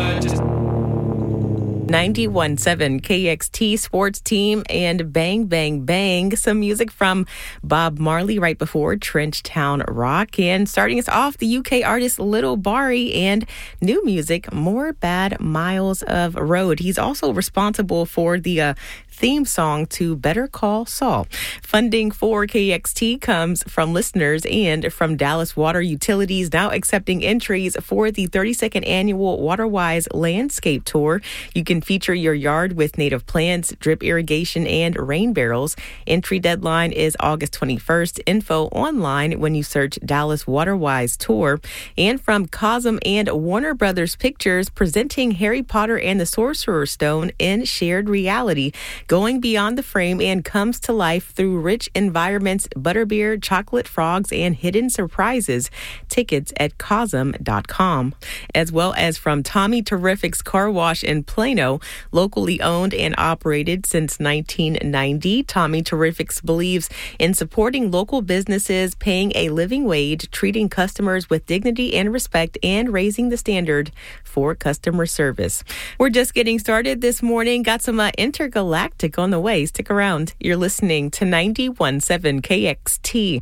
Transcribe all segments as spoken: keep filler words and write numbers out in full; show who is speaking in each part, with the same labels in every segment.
Speaker 1: ninety-one point seven K X T Sports Team and Bang Bang Bang. Some music from Bob Marley right before Trenchtown Rock. And starting us off, the U K artist Little Bari, and new music, More Bad Miles of Road. He's also responsible for the uh, theme song to Better Call Saul. Funding for K X T comes from listeners and from Dallas Water Utilities, now accepting entries for the thirty-second annual WaterWise Landscape Tour. You can feature your yard with native plants, drip irrigation, and rain barrels. Entry deadline is August twenty-first. Info online when you search Dallas WaterWise Tour. And from Cosm and Warner Brothers Pictures, presenting Harry Potter and the Sorcerer's Stone in shared reality, going beyond the frame and comes to life through rich environments, butterbeer, chocolate frogs, and hidden surprises. Tickets at cosm dot com. As well as from Tommy Terrific's Car Wash in Plano, locally owned and operated since nineteen ninety. Tommy Terrifics believes in supporting local businesses, paying a living wage, treating customers with dignity and respect, and raising the standard for customer service. We're just getting started this morning. Got some uh, intergalactic on the way. Stick around. You're listening to ninety-one point seven K X T.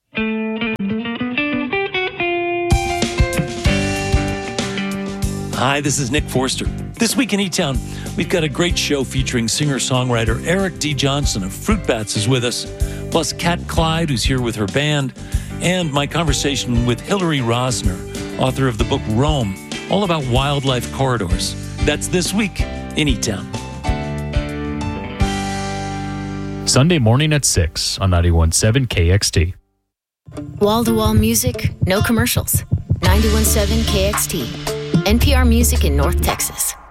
Speaker 2: Hi, this is Nick Forster. This week in E-Town, we've got a great show featuring singer-songwriter Eric D. Johnson of Fruit Bats is with us, plus Kat Clyde, who's here with her band, and my conversation with Hillary Rosner, author of the book Rome, all about wildlife corridors. That's this week in E-Town.
Speaker 3: Sunday morning at six on ninety-one point seven K X T.
Speaker 4: Wall-to-wall music, no commercials. ninety-one point seven K X T. N P R Music in North Texas.